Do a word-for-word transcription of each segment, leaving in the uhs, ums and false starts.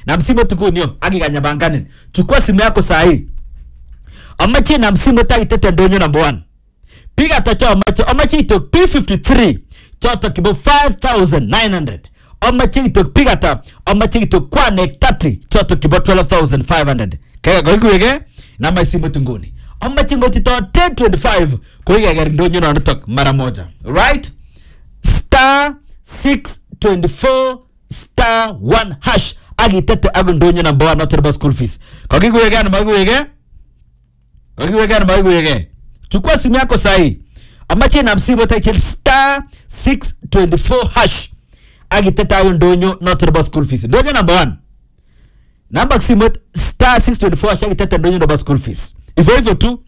na msimu tukunio akikanya banganin. Chukua simu yako sahi. Amache na msimu takitete ndonyo number one. Piga tacho amache amache ito P fifty-three choto kibo five thousand nine hundred. Amache ito piga ta amache ito kwane thirty choto kibo twelve thousand five hundred. Kaya kwa hiyo na masimu tunguni. Amache ngotito ten twenty-five kwa hiyo gari ndonyo na nutok mara moja. Right? Star six twenty-four star one hash agitete agundonyo number one not about school fees. Kwa hiyo gani magu yege? Kwa hiyo gani magu yege? Chukua simu yako sahi. Amache na msimu taichel star six twenty-four hash agitete agundonyo not about school fees. Ndonyo number one. Number simu star six twenty-four hash agitete ndonyo not about school fees. Hivyo hivyo tu.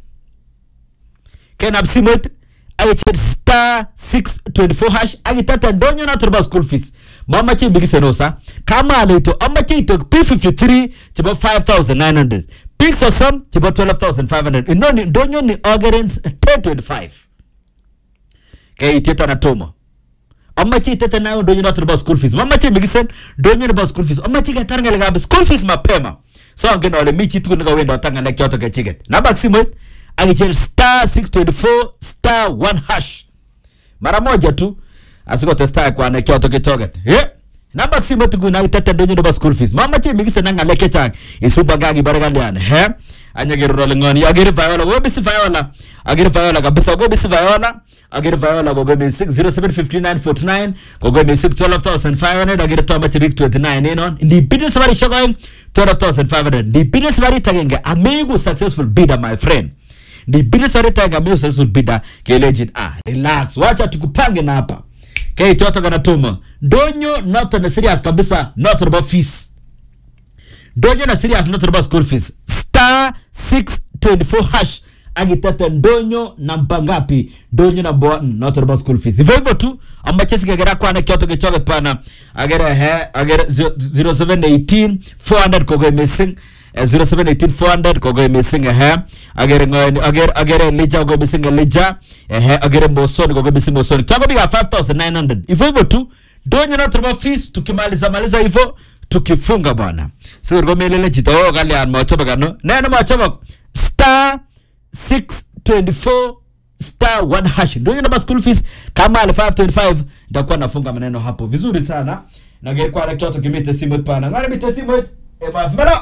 Kena msimu agitete star six twenty-four hash agitete ndonyo not about school fees. Mama che bigi senosa kama alito amache ito P fifty-three chibo five thousand nine hundred. Pix or some chibo twelve thousand five hundred. Inoni ndonyo ni ogerens ten twenty-five. Kaya iteta na tomo. Amache iteta na ndonyo not about school fees. Mama che bigi sen ndonyo about school fees. Amache gataranga lega school fees mapema. So angena ole michi tuku nga wendo atanga leki auto kechiget. Nabak simu agichel star six twenty-four star one hash. Mara moja tu asiko testa kwa na kyoto kitoget eh namba simu tuguna itete ndonyo ndo school fees mama che migise nanga leke chang isuba gagi baragalian he anyagero rolengoni agere viola go bisi viola agere viola kabisa go bisi viola agere viola go go six zero seven five nine four nine go go six twelve thousand five hundred agere to machi big twenty-nine enon ndi business bari shogoing twelve thousand five hundred ndi business bari tagenge amigo successful bidder my friend ndi business bari tagenge amigo successful bidder ke legend ah relax wacha tukupange na hapa. Okay, toto gana tuma. Donyo not on the serious kabisa, not about fees. Donyo na serious not about school fees. Star six twenty-four hash agitete donyo na mpangapi. Donyo na button not about school fees. Hivyo hivyo tu ambachesi kagera kwa na kyoto kechoge pana. Agera he agera zero seven one eight four hundred kogo missing. zero seven one eight four hundred kogo missing eh agere agere agere leja kogo missing leja eh agere mosoni kogo missing mosoni tango biga five thousand nine hundred hivyo hivyo tu donyo na traba fees tukimaliza maliza hivyo tukifunga bwana sio ngome lele jito kali an machoba kano neno machoba star six twenty-four star one hash donyo na school fees kama al five twenty-five ndakuwa nafunga maneno hapo vizuri sana na gere kwa rekto kimite simu pana ngare mite simu e mafmelo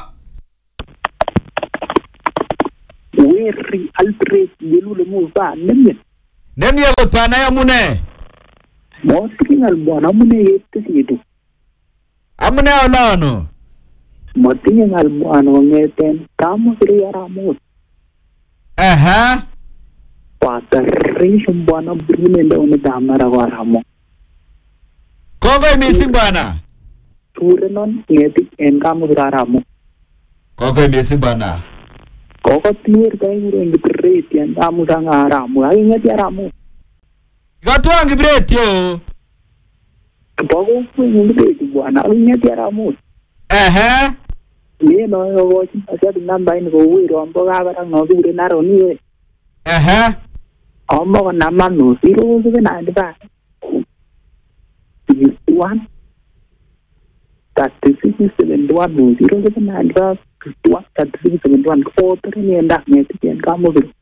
Weri Alfred Yelule Musa Nemye Nemye ko pana ya mune Motri albana mune yette situ Amune olano Motri albana ngeten kamu sri aramu Aha Patari sumbana brune ndone damara waramu Kogo misi bana Turenon ngeti en kamu sri aramu Kogo misi bana Koko tiir kaya ngureng gibreti yan kamu sa nga aramu ay ngeti aramu Gatuang gibreti yo Kapag ko yung gibreti buwana ay ngeti aramu Aha Ye no yo asya tinambay ni ko wiro ampo kabarang no dure naro niye Aha Ampo ko naman no zero seven nine ba one thirty-six seventy-one no zero seven nine ba one thirty-six seventy-one four three ni ndak ngeti yan kamu bir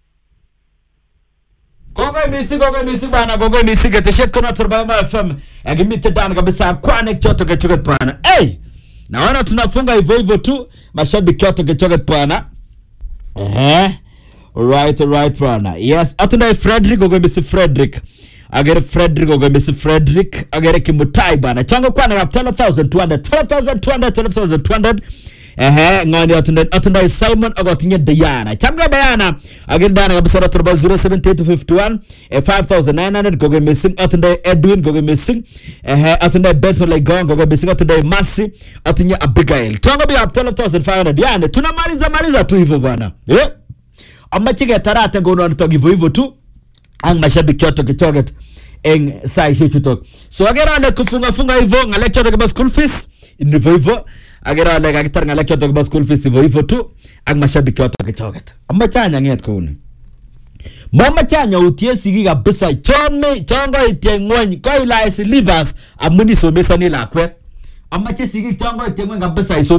Kogo misi kogo misi bana kogo misi gete shet kono turba ma F M agimite dan kabisa kwane kyoto kechoget bana hey naona tunafunga hivyo hivyo tu mashabiki kyoto kechoget bana eh right right bana yes atunda Frederick kogo misi Frederick agere Frederick kogo misi Frederick agere kimutai bana chango kwana twelve thousand two hundred twelve thousand two hundred twelve thousand two hundred eh ngani atunda atunda Simon agotinye Diana chamga Diana agin dana kabisa turba zero seven eight five one five thousand nine hundred gogo missing atunda Edwin gogo missing eh atunda Benson Legon gogo missing atunda Masi atinya Abigail tonga bi twelve thousand five hundred yani tunamaliza maliza tu hivyo bwana eh amachige tarate ngono anatoka hivyo hivyo tu ang mashabiki yote kichoget eng sai shichutok so agera le kufunga funga hivyo ngale choto kwa school fees ndivyo hivyo agera le kakitar ngale choto kwa school fees hivyo hivyo tu ang mashabiki yote kichoget amachanya nget kuni mama chanya utie sigi kabisa chome chongo itie ngwany ko ila silibas amuni somesa ni lakwe amache sigi chongo itie ngwany kabisa iso